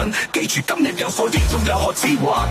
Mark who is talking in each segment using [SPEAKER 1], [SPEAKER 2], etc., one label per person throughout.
[SPEAKER 1] 記住今日有所益，仲有何之話？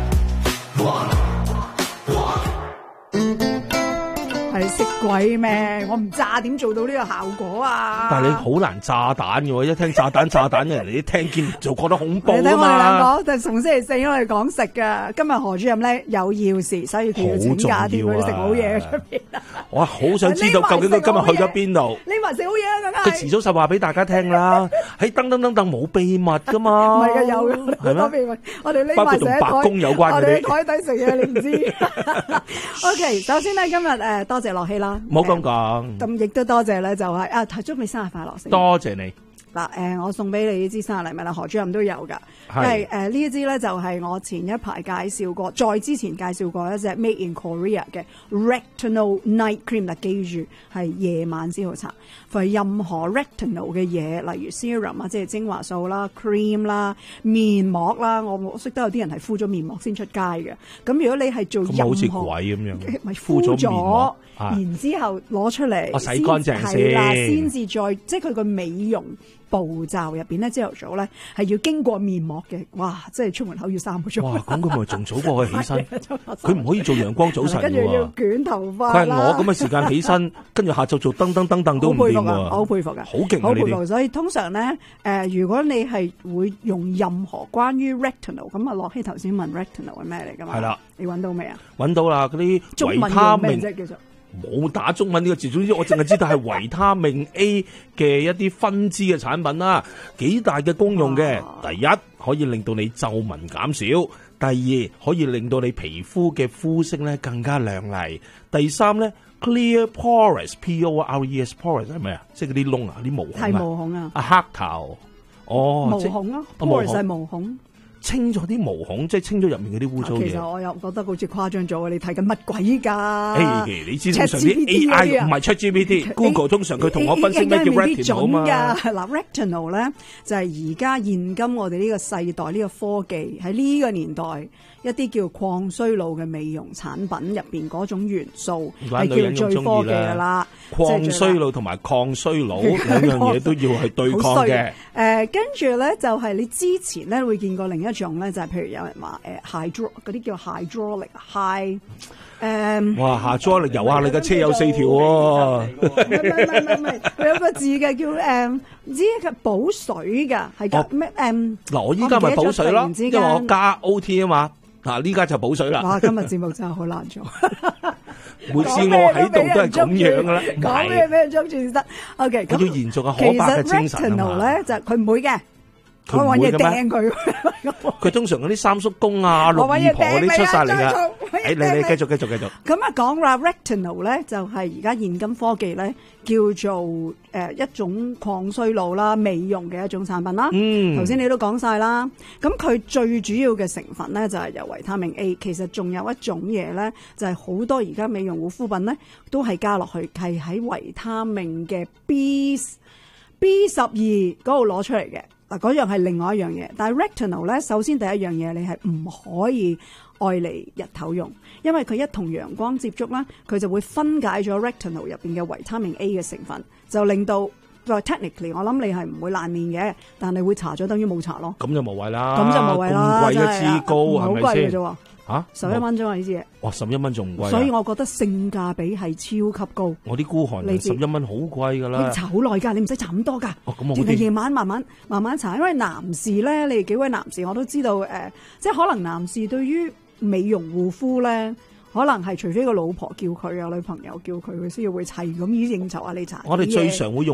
[SPEAKER 2] 係識鬼咩？我唔炸點做到呢個效果啊！
[SPEAKER 3] 但係你好難炸彈嘅喎，一聽炸彈嘅人哋一聽見就覺得恐怖啊嘛！
[SPEAKER 2] 你睇我哋兩個，就從星期四我哋講食㗎。今日何主任咧有要事，所以佢要請假添，佢食好嘢喺出邊。
[SPEAKER 3] 我好想知道究竟佢今日去咗邊度？
[SPEAKER 2] 你話食好嘢啊，梗係。
[SPEAKER 3] 佢遲早就話俾大家聽啦。喺噔冇秘密噶嘛？
[SPEAKER 2] 唔係㗎，有嘅，好多秘密。我哋匿埋成喺
[SPEAKER 3] 白宮有關
[SPEAKER 2] 我哋喺台底食嘢，你唔知。OK， 首先咧今日多謝樂希啦，
[SPEAKER 3] 唔好咁講。
[SPEAKER 2] 咁亦都多謝咧，就係祝你生日快樂先。
[SPEAKER 3] 多謝你。
[SPEAKER 2] 嗱，我送俾你呢支生日禮物啦，何主任都有噶。係呢一支咧就係我前一排介紹過，再之前介紹過一隻 Made in Korea 嘅 Retinol Night Cream。嗱，記住係夜晚先好搽，係任何 retinol 嘅嘢，例如 serum 啊，即係精華素啦、cream 啦、面膜啦。我識得有啲人係敷咗面膜先出街嘅。咁如果你係做任何，
[SPEAKER 3] 好似鬼咁樣，
[SPEAKER 2] 咪敷咗面膜，然之後攞出嚟，
[SPEAKER 3] 我洗乾淨
[SPEAKER 2] 先至再即係佢個美容步驟入邊咧，朝頭早咧係要經過面膜嘅。哇！即係出門口要3個鐘。
[SPEAKER 3] 哇！咁佢咪仲早過佢起身？佢唔可以做陽光早晨
[SPEAKER 2] 跟住要捲頭髮。
[SPEAKER 3] 佢係我咁嘅時間起身，跟住下晝做噔都唔掂喎。
[SPEAKER 2] 我好佩服噶，
[SPEAKER 3] 好勁
[SPEAKER 2] 好佩服。所以通常咧，如果你係會用任何關於 retinol， 咁啊，樂希頭先問 retinol 係咩嚟㗎嘛？
[SPEAKER 3] 係啦，
[SPEAKER 2] 你揾到未啊？
[SPEAKER 3] 揾到啦，嗰啲維他命啫，叫做。冇打中文呢個字，總之我淨係知道係維他命 A 嘅一啲分支嘅產品啦，幾大嘅功用嘅。第一，可以令到你皺紋減少；第二，可以令到你皮膚嘅膚色咧更加亮麗；第三咧 ，clear pores P-O-R-E-S pores 係咩啊？即係嗰啲窿啊，啲毛孔啊。
[SPEAKER 2] 係毛孔啊。
[SPEAKER 3] 黑頭。哦。
[SPEAKER 2] 毛孔啊 ，pores 係毛孔。
[SPEAKER 3] 清咗啲毛孔，即係清咗入面嗰啲污糟嘢。
[SPEAKER 2] 其實我又覺得好似誇張咗，你睇緊乜鬼㗎？
[SPEAKER 3] 你知通常啲 AI 唔係 ChatGPT，Google 通常佢同我分析咩叫 retinol 嘛。
[SPEAKER 2] 嗱 retinol 咧就係而家現今我哋呢個世代呢個科技喺呢個年代一啲叫抗衰老嘅美容產品入邊嗰種元素係叫最科技㗎啦。
[SPEAKER 3] 抗衰老同埋抗衰老兩樣嘢都要係對抗嘅。
[SPEAKER 2] 跟住咧就係你之前咧會見過另一種咧，就係譬如有人話hydro 嗰啲叫 hydraulic high
[SPEAKER 3] 哇hydraulic油啊！你架車有4條喎。
[SPEAKER 2] 唔係，佢有個字嘅叫唔知佢補水㗎，係叫咩
[SPEAKER 3] 嗱，我依家咪補水咯，因為我加 OT 啊嘛。嗱，呢家就補水啦。
[SPEAKER 2] 哇！今日節目真係好難做。
[SPEAKER 3] 每次我喺度都係咁樣噶啦，
[SPEAKER 2] 講咩俾人捉住先得。OK，
[SPEAKER 3] 咁要延續個可怕嘅精神啊嘛。
[SPEAKER 2] 其實 retinol 咧就佢唔會嘅，佢揾嘢掟佢。
[SPEAKER 3] 佢通常嗰啲三叔公啊、六姨婆嗰啲出晒嚟噶。你繼續。
[SPEAKER 2] 咁啊講話 retinol 咧，就係而家現今科技咧叫做一種抗衰老啦、美容嘅一種產品啦。頭先你都講晒啦。咁佢最主要嘅成分咧就係由維他命 A。其實仲有一種嘢咧，就係好多而家美容護膚品咧都係加落去，係喺維他命嘅 B12嗰度攞出嚟嘅。嗱，嗰樣係另外一樣嘢。但係 retinol 咧，首先第一樣嘢你係唔可以愛嚟日頭用，因為佢一同陽光接觸啦，佢就會分解咗 retinol 入邊嘅維他命 A 嘅成分，就令到 technically 我諗你係唔會爛面嘅，但係會搽咗等於冇搽咯。
[SPEAKER 3] 咁就無謂啦。
[SPEAKER 2] 咁
[SPEAKER 3] 貴一支膏係咪先？
[SPEAKER 2] 好貴嘅啫。11蚊啫嘛呢支嘢。
[SPEAKER 3] 哇，11蚊仲貴。
[SPEAKER 2] 所以我覺得性價比係超級高。
[SPEAKER 3] 我啲孤寒11蚊好貴噶啦。
[SPEAKER 2] 你搽好耐㗎，你唔使搽咁多㗎。
[SPEAKER 3] 咁我
[SPEAKER 2] 淨係夜晚慢慢搽，因為男士咧，你哋幾位男士我都知道即係可能男士對於美容護膚咧，可能係除非個老婆叫佢啊，女朋友叫佢，佢先要會砌咁以應酬啊你搽。
[SPEAKER 3] 我哋最常會用。